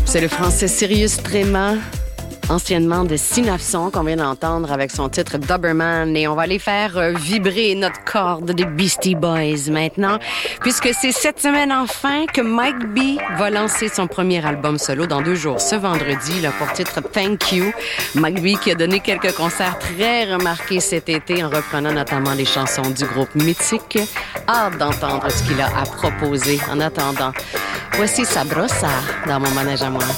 C'est le français Sirius Tréma, anciennement de Synapson, qu'on vient d'entendre avec son titre Doberman. Et on va aller faire vibrer notre corde des Beastie Boys maintenant, puisque c'est cette semaine enfin que Mike B va lancer son premier album solo dans 2 jours. Ce vendredi, là, pour titre Thank You. Mike B qui a donné quelques concerts très remarqués cet été en reprenant notamment les chansons du groupe mythique. Hâte d'entendre ce qu'il a à proposer. En attendant, voici Sabrosa dans mon manège à moi.